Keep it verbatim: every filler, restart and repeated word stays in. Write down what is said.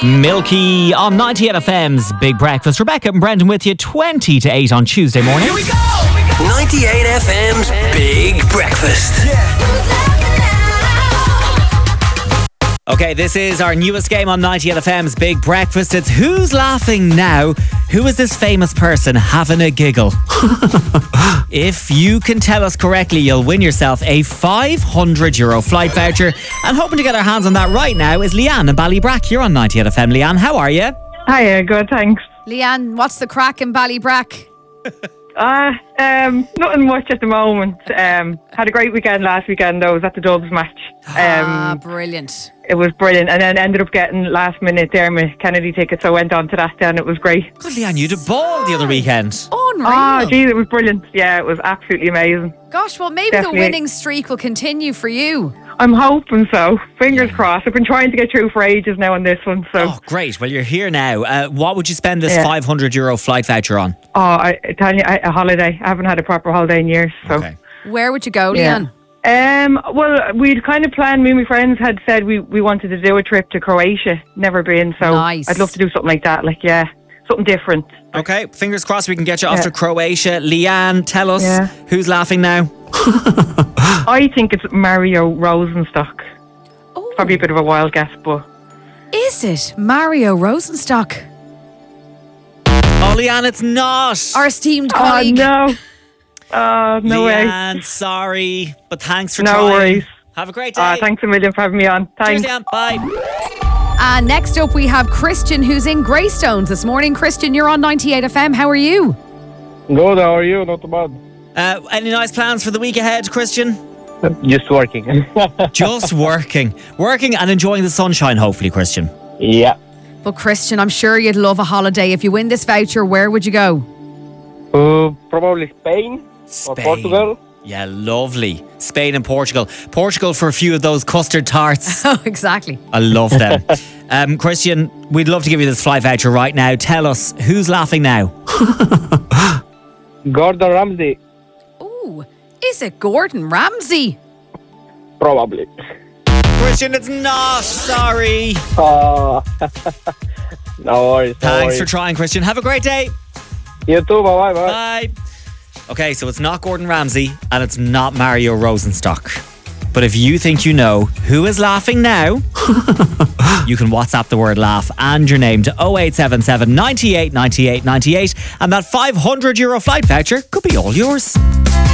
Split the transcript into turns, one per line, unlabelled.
Milky on ninety-eight F M's Big Breakfast. Rebecca and Brendan with you twenty to eight on Tuesday morning.
Here we go! ninety-eight F M's Big Breakfast.
Okay, this is our newest game on ninety-eight F M's Big Breakfast. It's Who's Laughing Now? Who is this famous person having a giggle? If you can tell us correctly, you'll win yourself a five hundred euro flight voucher. And hoping to get our hands on that right now is Leanne in Ballybrack. You're on ninety-eight F M. Leanne, how are you?
Hiya, good, thanks.
Leanne, what's the crack in Ballybrack?
Uh, um, nothing much at the moment. Um, had a great weekend last weekend though. I was at the Dubs match. Um,
ah, brilliant.
It was brilliant. And then ended up getting last minute Dermot Kennedy tickets, so I went on to that then. It was great.
Good, Leanne, you did a ball the other weekend.
Unreal.
Oh, geez, it was brilliant. Yeah, it was absolutely amazing.
Gosh, well, maybe
Definitely.
the winning streak will continue for you.
I'm hoping so. Fingers crossed. I've been trying to get through for ages now on this one. So,
Oh, great. Well, you're here now. Uh, what would you spend this
Yeah.
five hundred euro flight voucher on?
oh, I, I tell you, I, a holiday. I haven't had a proper holiday in years. So.
Okay.
Where would you go,
Yeah.
Leanne?
Um, well, we'd kind of planned, me and my friends had said we, we wanted to do a trip to Croatia. Never been, so
Nice.
I'd love to do something like that. Like, yeah, something different.
Okay, fingers crossed we can get you off
Yeah.
to Croatia. Leanne, tell us,
Yeah.
who's laughing now?
I think it's Mario Rosenstock.
Oh,
Probably a bit of a wild guess, but
is it Mario Rosenstock?
Oh, Leanne, it's not.
Our esteemed
oh
colleague.
no, oh no way.
Leanne, sorry, but thanks for
No
trying.
worries.
Have a great day.
Uh, thanks a million for having me on.
Cheers,
Thanks.
Leanne. Bye.
And next up we have Christian, who's in Greystones this morning. Christian, you're on ninety-eight F M. How are you?
Good, how are you? Not too bad.
Uh, any nice plans for the week ahead, Christian?
Just working.
Just working. Working and enjoying the sunshine, hopefully, Christian.
yeah.
But Christian, I'm sure you'd love a holiday. If you win this voucher, where would you go?
Uh, probably Spain, or
Spain.
Portugal.
Yeah, lovely. Spain and Portugal. Portugal for a few of those custard tarts.
Oh, exactly.
I love them. um, Christian, we'd love to give you this flight voucher right now. Tell us, who's laughing now?
Gordon Ramsay,
Ooh, is it Gordon Ramsay?
probably.
Christian, it's not. Sorry.
Uh, no worries. No
Thanks
worries.
for trying, Christian. Have a great day.
You too, bye bye.
Bye. Okay, so it's not Gordon Ramsay and it's not Mario Rosenstock. But if you think you know who is laughing now, you can WhatsApp the word laugh and your name to oh eight seven seven, ninety-eight, ninety-eight, ninety-eight, and that five hundred euro flight voucher could be all yours.